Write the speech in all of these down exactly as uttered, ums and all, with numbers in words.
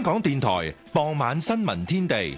港電台傍晚新聞天地。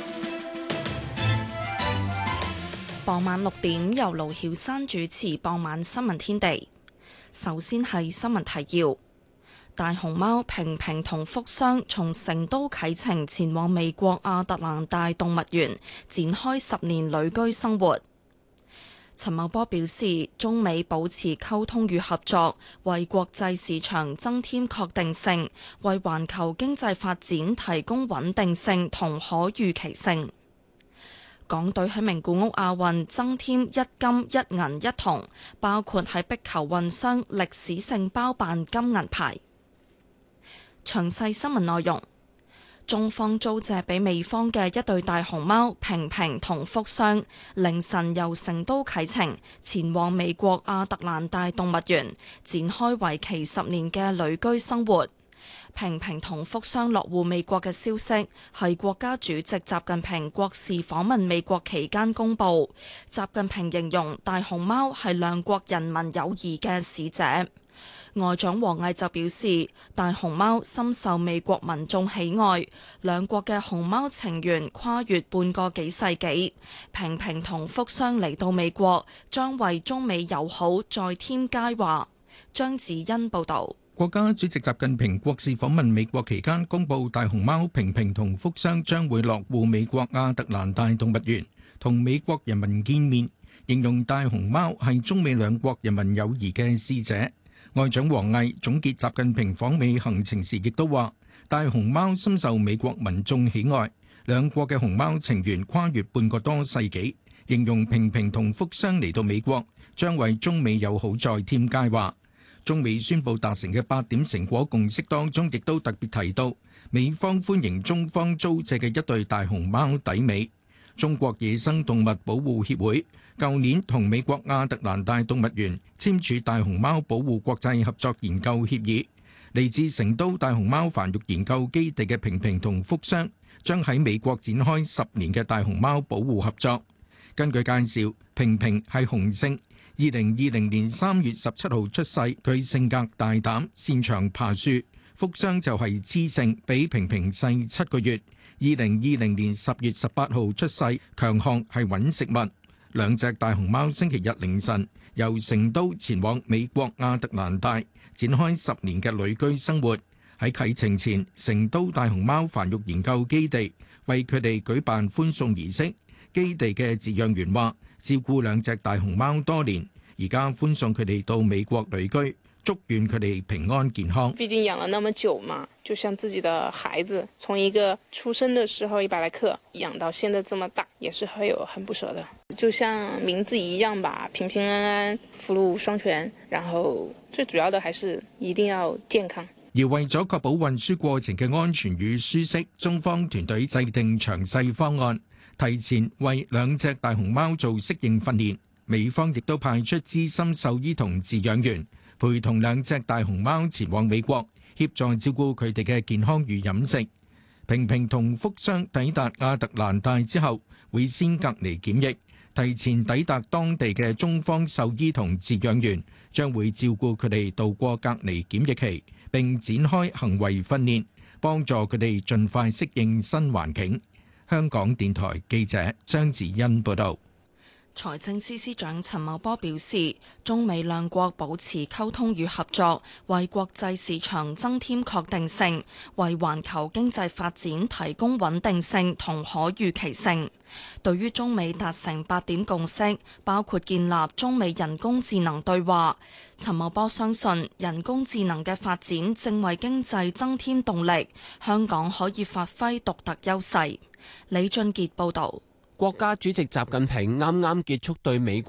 傍晚六點由盧曉山主持傍晚新聞天地。首先係新聞提要：大熊貓平平同福箱從成都啟程前往美國亞特蘭大動物園展開十年旅居生活。陳茂波表示，中美保持溝通與合作，為國際市場增添確定性，為環球經濟發展提供穩定性同可預期性。港隊喺名古屋亞運增添一金一銀一銅，包括喺壁球混雙歷史性包辦金銀牌。詳細新聞內容：中方租借俾美方嘅一對大熊貓平平同福箱，凌晨由成都啟程前往美國亞特蘭大動物園，展開為期十年嘅旅居生活。平平同福箱落戶美國嘅消息係國家主席習近平國事訪問美國期間公佈。習近平形容大熊貓係兩國人民友誼嘅使者。外長王毅就表示，大熊貓深受美國民眾喜愛，兩國嘅熊貓情緣跨越半個幾世紀。平平同福箱嚟到美國，將為中美友好再添佳話。張子欣報導。 國家主席習近平國事訪問美國期間公佈，大熊貓平平同福箱將會落戶美國亞特蘭大動物園，同美國人民見面，形容大熊貓係中美兩國人民友誼嘅使者。外長王毅總結習近平訪美行程時，亦都話大熊貓深受美國民眾喜愛，兩國嘅熊貓情緣跨越半個多世紀，形容平平同福箱嚟到美國，將為中美友好再添佳話。中美宣布達成嘅八點成果共識當中，亦都特別提到美方歡迎中方租借嘅一對大熊貓抵美。中國野生動物保護協會舊年同美國亞特蘭大動物園簽署大熊貓保護國際合作研究協議。嚟自成都大熊貓繁育研究基地嘅平平同福箱將喺美國展開十年嘅大熊貓保護合作。根據介紹，平平係雄性，二零二零年三月十七號出世，佢性格大膽，擅長爬樹。福箱就係雌性，比平平細七個月。二零二零年十月十八號出世，強項係揾食物。兩隻大熊貓星期日凌晨由成都前往美國亞特蘭大，展開十年嘅旅居生活。喺啟程前，成都大熊貓繁育研究基地為佢哋舉辦歡送儀式。基地嘅飼養員話，照顧兩隻大熊貓多年，而家歡送佢哋到美國旅居，祝願佢哋平安健康。 畢竟養了那麼久嘛，就像自己的孩子，從一個出生的時候一百來克養到現在這麼大，也是會有很不捨的。就像名字一樣吧，平平安安，福祿雙全，然後最主要的還是一定要健康。 而為咗確保運輸過程嘅安全與舒適，中方團隊制定詳細方案，提前為兩隻大熊貓做適應訓練。美方亦都派出資深獸醫同飼養員，陪同兩隻大熊貓前往美國，協助照顧佢哋嘅健康與飲食。平平同福箱抵達亞特蘭大之後，會先隔離檢疫。提前抵達當地嘅中方獸醫同飼養員將會照顧佢哋度過隔離檢疫期，並展開行為訓練，幫助佢哋盡快適應新環境。香港電台記者張子欣報道。 財政司司長陳茂波表示，中美兩國保持溝通與合作，為國際市場增添確定性，為環球經濟發展提供穩定性同可預期性。對於中美達成八點共識，包括建立中美人工智能對話，陳茂波相信人工智能嘅發展正為經濟增添動力，香港可以發揮獨特優勢。李俊傑報導。 國家主席習近平啱啱結束對美國